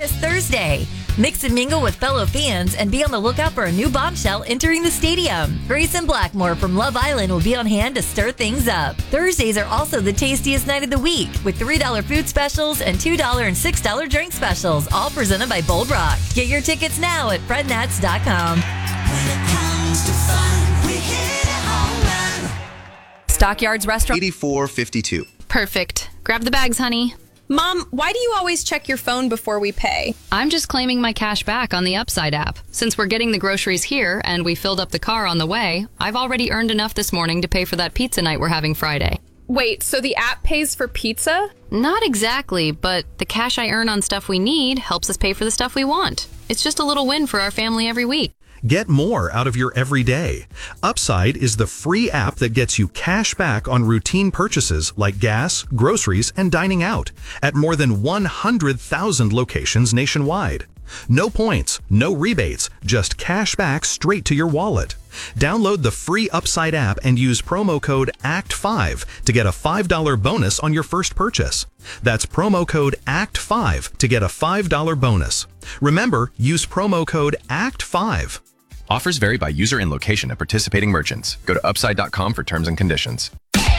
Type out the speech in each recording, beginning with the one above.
this Thursday. Mix and mingle with fellow fans and be on the lookout for a new bombshell entering the stadium. Grayson Blackmore from Love Island will be on hand to stir things up. Thursdays are also the tastiest night of the week with $3 food specials and $2 and $6 drink specials, all presented by Bold Rock. Get your tickets now at frednats.com. Stockyards Restaurant. 8452. Perfect. Grab the bags, honey. Mom, why do you always check your phone before we pay? I'm just claiming my cash back on the Upside app. Since we're getting the groceries here and we filled up the car on the way, I've already earned enough this morning to pay for that pizza night we're having Friday. Wait, so the app pays for pizza? Not exactly, but the cash I earn on stuff we need helps us pay for the stuff we want. It's just a little win for our family every week. Get more out of your everyday. Upside is the free app that gets you cash back on routine purchases like gas, groceries, and dining out at more than 100,000 locations nationwide. No points, no rebates, just cash back straight to your wallet. Download the free Upside app and use promo code ACT5 to get a $5 bonus on your first purchase. That's promo code ACT5 to get a $5 bonus. Remember, use promo code ACT5. Offers vary by user and location at participating merchants. Go to upside.com for terms and conditions.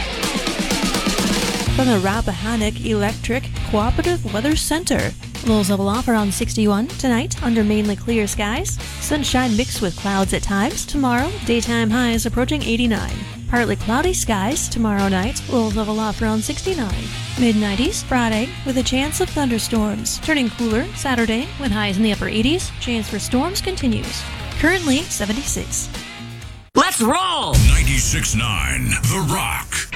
From the Rappahannock Electric Cooperative Weather Center. Lows level off around 61 tonight under mainly clear skies. Sunshine mixed with clouds at times. Tomorrow, daytime highs approaching 89. Partly cloudy skies tomorrow night. Lows level off around 69. Mid-90s Friday with a chance of thunderstorms. Turning cooler Saturday with highs in the upper 80s. Chance for storms continues. Currently 76. Let's roll! 96.9 The Rock.